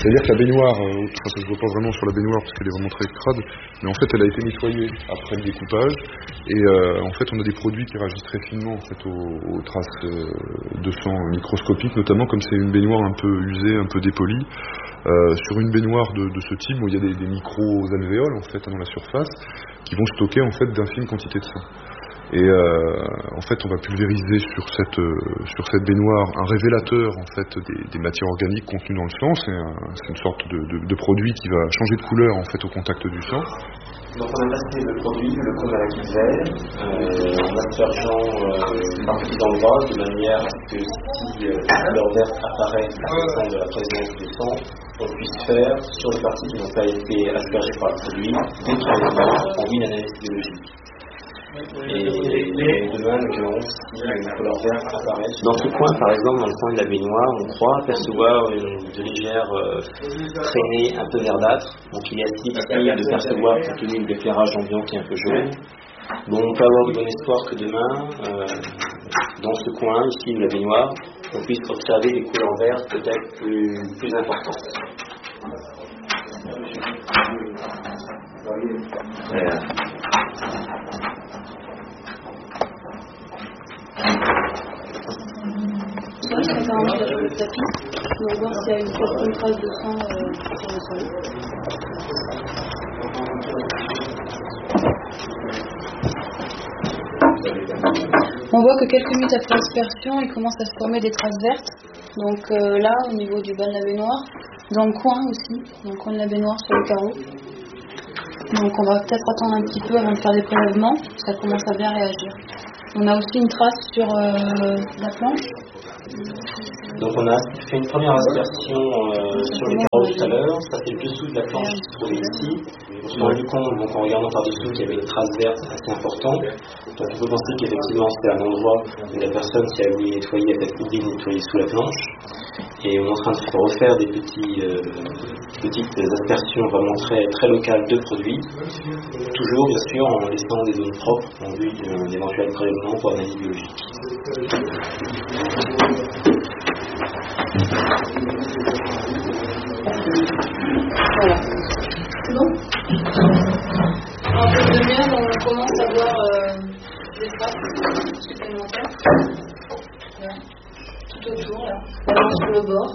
C'est-à-dire que la baignoire, ça se voit pas vraiment sur la baignoire parce qu'elle est vraiment très crade, mais en fait elle a été nettoyée après le découpage et en fait on a des produits qui réagissent très finement en fait aux traces de sang microscopiques, notamment comme c'est une baignoire un peu usée, un peu dépolie. Sur une baignoire de ce type, où il y a des micro-alvéoles en fait dans la surface qui vont stocker en fait d'infimes quantités de sang. Et en fait, on va pulvériser sur cette baignoire un révélateur en fait des matières organiques contenues dans le sang. C'est une sorte de produit qui va changer de couleur en fait au contact du sang. Donc on a passé le produit, le code à la vert, en aspergeant par petits endroits de manière à ce que si la couleur verte apparaît à de la présence du sang, on puisse faire sur les parties qui n'ont pas été aspergées par le produit des prélèvements en une analyse biologique. Et demain, nous verrons si une couleur verte apparaît. Dans ce coin, par exemple, dans le coin de la baignoire, on croit apercevoir de légères traînées un peu verdâtres. Donc il est assez difficile de percevoir compte tenu de l'éclairage ambiant qui est un peu jaune. Bon, on peut avoir de bon espoir que demain, dans ce coin ici de la baignoire, on puisse observer des couleurs vertes peut-être plus importantes. Je vais faire un sur le tapis. On va voir s'il y a une trace de sang sur le sol. On voit que quelques minutes après l'aspersion, il commence à se former des traces vertes. Donc là, au niveau du bas de la baignoire, dans le coin aussi, dans le coin de la baignoire sur le carreau. Donc on va peut-être attendre un petit peu avant de faire des prélèvements. Ça commence à bien réagir. On a aussi une trace sur la planche. Donc on a fait une première aspersion sur les carreaux tout à l'heure. Ça c'est le dessous de la planche qui se trouvait ici. On s'est rendu compte, donc en regardant par-dessous, qu'il y avait une trace verte assez importante. Donc on peut penser qu'effectivement c'est un endroit où la personne qui a voulu nettoyer a peut-être oublié de nettoyer sous la planche. Et on est en train de refaire des petites aspersions vraiment très, très locales de produits. Toujours bien sûr en laissant des zones propres en vue d'un éventuel prélèvement pour analyse biologique. Voilà. Bon. En peu de lumière, on commence à voir des traces supplémentaires. Là. Tout autour, là. Voilà, sur le bord.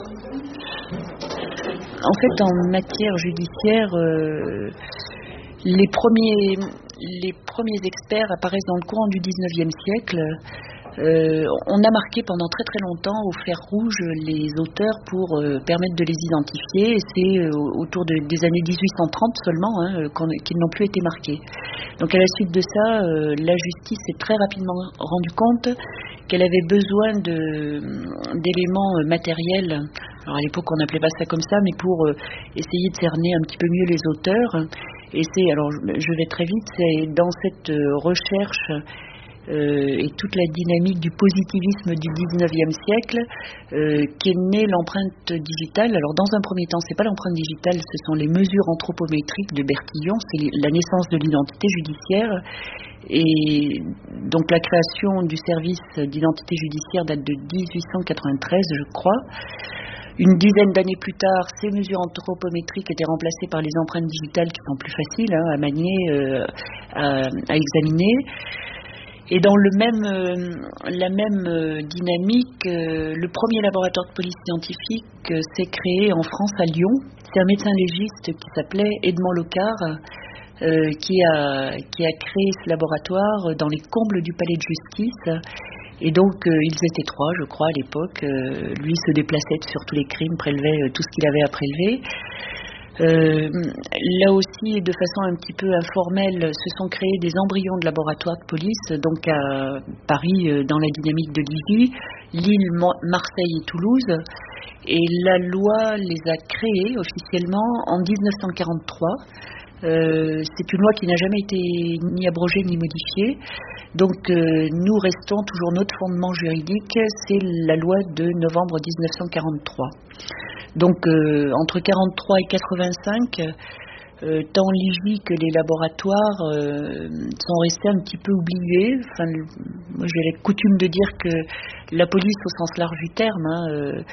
En fait, en matière judiciaire, les premiers experts apparaissent dans le courant du 19e siècle. On a marqué pendant très très longtemps au fer rouge les auteurs pour permettre de les identifier, et c'est autour des années 1830 seulement qu'ils n'ont plus été marqués. Donc à la suite de ça, la justice s'est très rapidement rendu compte qu'elle avait besoin d'éléments matériels. Alors à l'époque on n'appelait pas ça comme ça, mais pour essayer de cerner un petit peu mieux les auteurs. Et alors je vais très vite, c'est dans cette recherche et toute la dynamique du positivisme du 19e siècle qu'est née l'empreinte digitale. Alors dans un premier temps, c'est pas l'empreinte digitale, ce sont les mesures anthropométriques de Bertillon, c'est la naissance de l'identité judiciaire. Et donc la création du service d'identité judiciaire date de 1893, je crois. Une dizaine d'années plus tard, ces mesures anthropométriques étaient remplacées par les empreintes digitales qui sont plus faciles à manier, à examiner. Et dans la même dynamique, le premier laboratoire de police scientifique s'est créé en France à Lyon. C'est un médecin légiste qui s'appelait Edmond Locard qui a créé ce laboratoire dans les combles du palais de justice. Et donc ils étaient 3, je crois, à l'époque. Lui se déplaçait sur tous les crimes, prélevait tout ce qu'il avait à prélever. Là aussi, de façon un petit peu informelle, se sont créés des embryons de laboratoires de police, donc à Paris, dans la dynamique de l'IGI, Lille, Marseille et Toulouse. Et la loi les a créés officiellement en 1943. C'est une loi qui n'a jamais été ni abrogée ni modifiée. Donc nous restons toujours notre fondement juridique, c'est la loi de novembre 1943. Donc entre 43 et 85, tant l'IGI que les laboratoires sont restés un petit peu oubliés. Enfin, moi j'ai la coutume de dire que la police au sens large du terme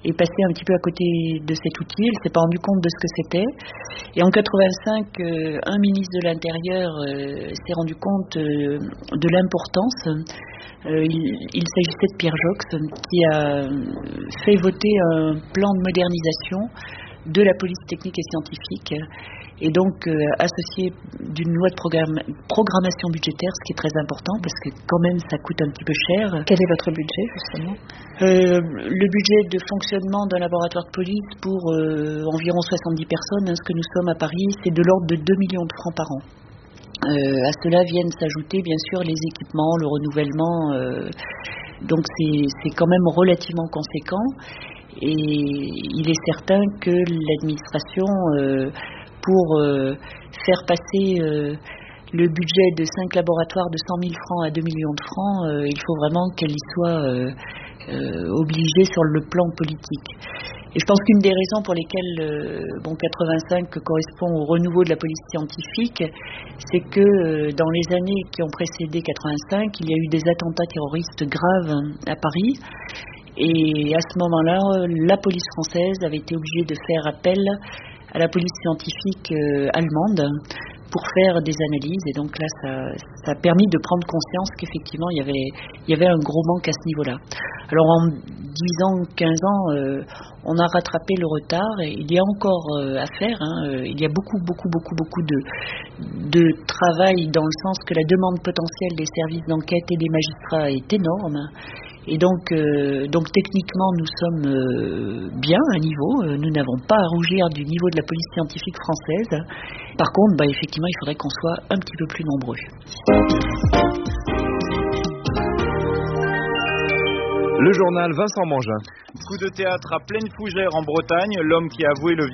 est passée un petit peu à côté de cet outil, elle s'est pas rendue compte de ce que c'était. Et en 85, un ministre de l'Intérieur s'est rendu compte de l'importance. Il s'agissait de Pierre Jox, qui a fait voter un plan de modernisation de la police technique et scientifique, et donc associé d'une loi de programmation budgétaire, ce qui est très important parce que quand même ça coûte un petit peu cher. Quel est votre budget justement? Le budget de fonctionnement d'un laboratoire de police pour environ 70 personnes, ce que nous sommes à Paris, c'est de l'ordre de 2 millions de francs par an. À cela viennent s'ajouter bien sûr les équipements, le renouvellement, donc c'est quand même relativement conséquent, et il est certain que l'administration, pour faire passer le budget de 5 laboratoires de 100 000 francs à 2 millions de francs, il faut vraiment qu'elle y soit obligée sur le plan politique. Et je pense qu'une des raisons pour lesquelles 85 correspond au renouveau de la police scientifique, c'est que dans les années qui ont précédé 85, il y a eu des attentats terroristes graves à Paris. Et à ce moment-là, la police française avait été obligée de faire appel à la police scientifique allemande pour faire des analyses, et donc là ça a permis de prendre conscience qu'effectivement il y avait un gros manque à ce niveau-là. Alors en 10 ans, 15 ans, on a rattrapé le retard, et il y a encore à faire, il y a beaucoup de travail, dans le sens que la demande potentielle des services d'enquête et des magistrats est énorme. Et donc techniquement, nous sommes bien à niveau. Nous n'avons pas à rougir du niveau de la police scientifique française. Par contre, effectivement, il faudrait qu'on soit un petit peu plus nombreux. Le journal Vincent Mangin. Coup de théâtre à Pleine Fougère en Bretagne. L'homme qui a avoué le